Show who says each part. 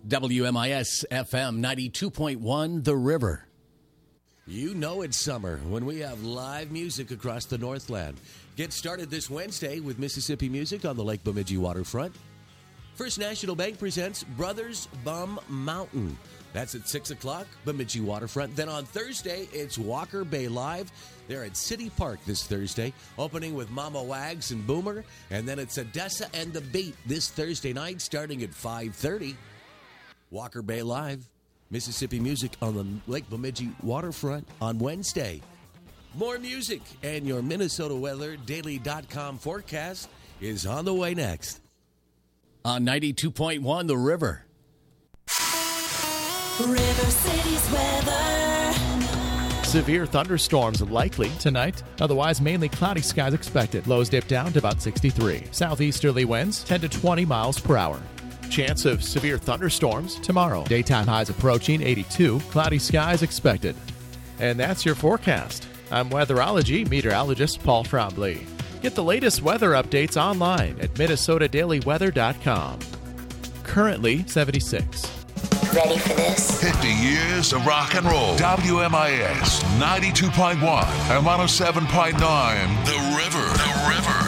Speaker 1: WMIS FM 92.1 The River. You know it's summer when we have live music across the Northland. Get started this Wednesday with Mississippi music on the Lake Bemidji waterfront. First National Bank presents Brothers Bum Mountain. That's at 6 o'clock, Bemidji waterfront. Then on Thursday, it's Walker Bay Live. They're at City Park this Thursday, opening with Mama Wags and Boomer. And then it's Odessa and the Beat this Thursday night, starting at 5:30. Walker Bay Live, Mississippi music on the Lake Bemidji waterfront on Wednesday. More music and your Minnesota Weather Daily.com forecast is on the way next. On 92.1 The River.
Speaker 2: River City's weather.
Speaker 3: Severe thunderstorms likely tonight. Otherwise, mainly cloudy skies expected. Lows dip down to about 63. Southeasterly winds 10 to 20 miles per hour. Chance of severe thunderstorms tomorrow. Daytime highs approaching 82. Cloudy skies expected. And that's your forecast. I'm weatherology meteorologist Paul Trombley. Get the latest weather updates online at MinnesotaDailyWeather.com. Currently 76.
Speaker 2: Ready for this?
Speaker 4: 50 years of rock and roll. WMIS 92.1 and 107.9 The River.